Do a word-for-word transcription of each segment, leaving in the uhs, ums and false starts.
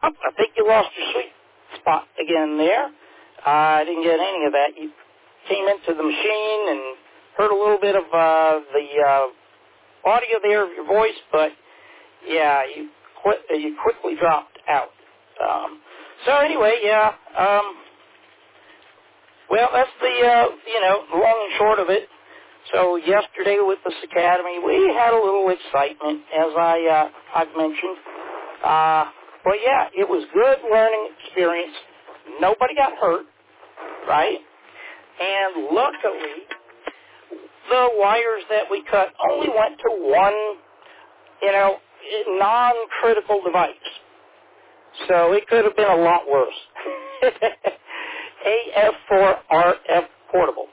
Oh, I think you lost your sweet spot again there. Uh, I didn't get any of that. You came into the machine and heard a little bit of uh, the uh, audio there of your voice, but yeah, you quit, you quickly dropped out. Um, so anyway, yeah. Um, well, that's the uh, you know long and short of it. So yesterday with this academy, we had a little excitement, as I uh, I've mentioned. Uh, but yeah, it was good learning experience. Nobody got hurt, right? And luckily, the wires that we cut only went to one, you know, non-critical device. So it could have been a lot worse. A F four R F portable.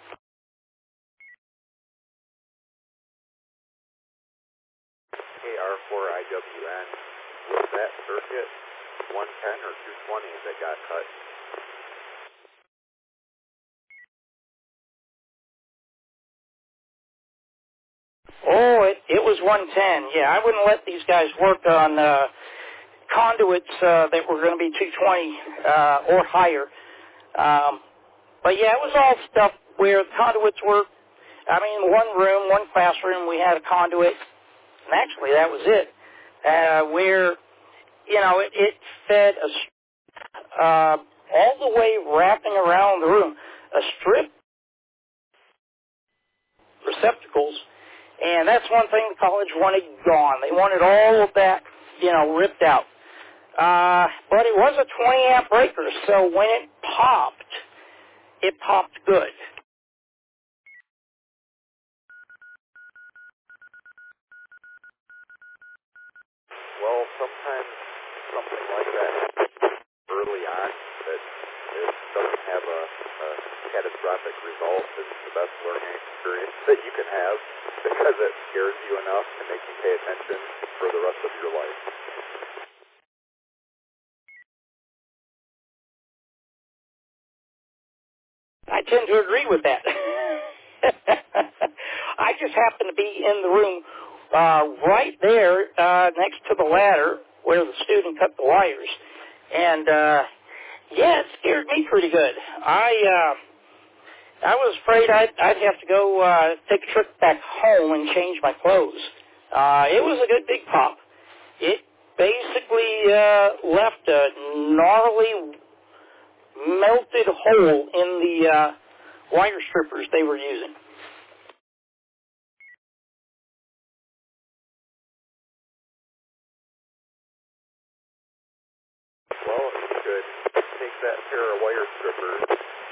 K R four I W N, was that circuit one ten or two twenty that got cut? Oh, it, it was one ten. Yeah, I wouldn't let these guys work on uh, conduits uh, that were going to be two twenty uh, or higher. Um, but yeah, it was all stuff where conduits were, I mean, one room, one classroom, we had a conduit, and actually that was it, uh, where, you know, it, it fed a, uh, all the way wrapping around the room, a strip receptacles, and that's one thing the college wanted gone. They wanted all of that, you know, ripped out. Uh, but it was a twenty amp breaker, so when it popped, it popped good. Well, sometimes something like that early on that it doesn't have a, a catastrophic result is the best learning experience that you can have because it scares you enough to make you pay attention for the rest of your life. I tend to agree with that. I just happened to be in the room uh, right there uh, next to the ladder where the student cut the wires. And, uh, yeah, it scared me pretty good. I uh, I was afraid I'd, I'd have to go uh, take a trip back home and change my clothes. Uh, it was a good big pop. It basically uh, left a gnarly melted hole in the uh, wire strippers they were using. Well, you could take that pair of wire strippers